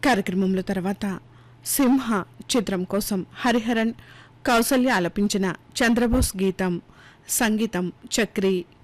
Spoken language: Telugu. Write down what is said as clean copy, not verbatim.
కార్యక్రమంలో తర్వాత సింహ చిత్రం కోసం హరిహరన్ కౌసల్య ఆలపించిన చంద్రబోస్ గీతం, సంగీతం చక్రి.